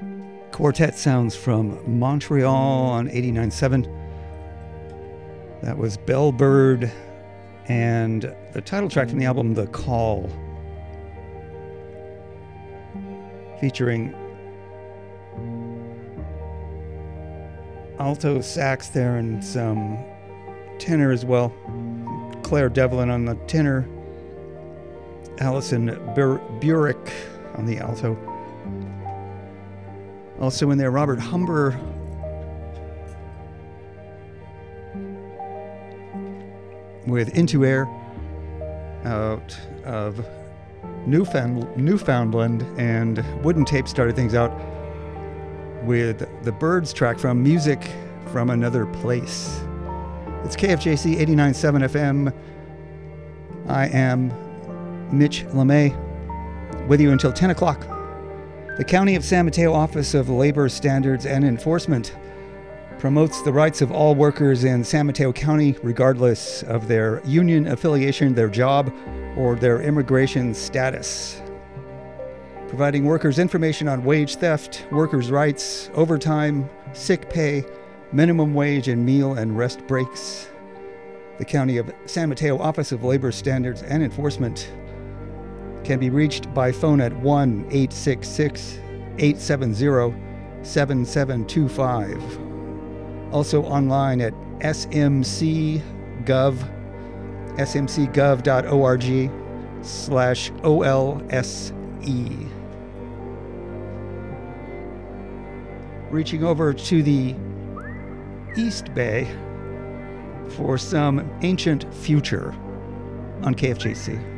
Quartet sounds from Montreal on 89.7. That was Bellbird and the title track from the album The Call, featuring alto sax there and some tenor as well. Claire Devlin on the tenor, Alison Burek on the alto. Also in there, Robert Humber with Into Air out of Newfoundland, and Wooden Tape started things out with the Birds track from Music from Another Place. It's KFJC 89.7 FM. I am Mitch LeMay with you until 10 o'clock. The County of San Mateo Office of Labor Standards and Enforcement promotes the rights of all workers in San Mateo County, regardless of their union affiliation, their job, or their immigration status. Providing workers information on wage theft, workers' rights, overtime, sick pay, minimum wage, and meal and rest breaks. The County of San Mateo Office of Labor Standards and Enforcement can be reached by phone at 1-866-870-7725. Also online at smcgov.org/OLSE. Reaching over to the East Bay for some Ancient Future on KFJC.